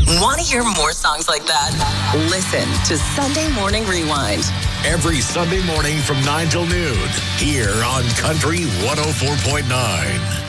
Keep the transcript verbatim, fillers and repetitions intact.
Want to hear more songs like that? Listen to Sunday Morning Rewind. Every Sunday morning from nine till noon here on Country one oh four point nine.